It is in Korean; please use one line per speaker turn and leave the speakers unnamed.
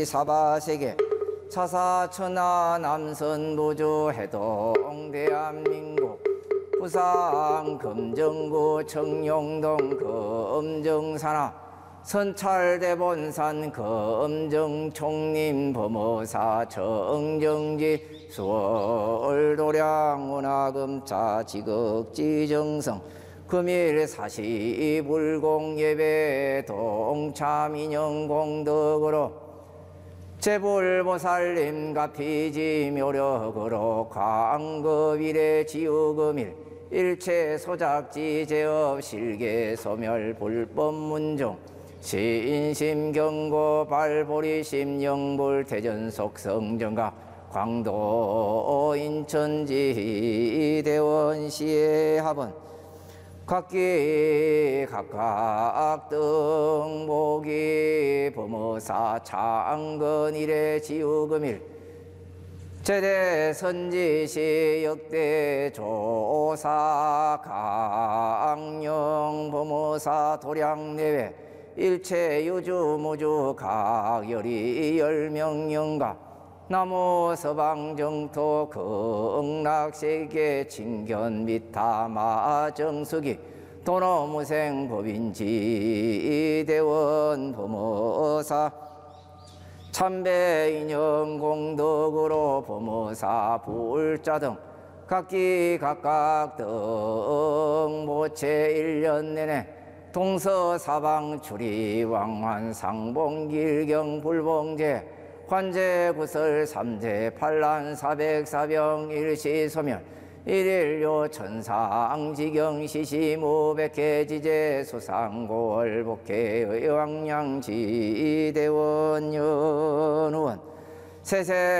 사바세계 차사천하 남선부주 해동 대한민국 부산 금정구 청룡동 금정산하 선찰대본산 금정총림 범어사 정정지 수월도량 운하금차 지극지정성 금일 사시불공예배 동참인영공덕으로 제불보살님 가피지 묘력으로 광급일의 지우금일 일체 소작지 제업 실계 소멸 불법문종 신심경고 발보리심 영불 대전속성정가 광도 인천지 대원시의 합은 각기 각각 등복이 범어사 창건일의 지우금일 제대 선지시 역대 조사 강령 범어사 도량내외 일체 유주무주 각열이 열명영가 나무 서방정토 극락세계 진견 미타마 정수기 도노무생 법인지 대원 범어사 참배인연 공덕으로 범어사 불자 등 각기 각각 등 모체 1년 내내 동서사방 출이 왕환 상봉길경 불봉제 관제 구설 삼재 반란 사백사병 일시소멸 일일요 천상지경 시시무백해지제 수상고월복해 의왕양지 대원연우원 세세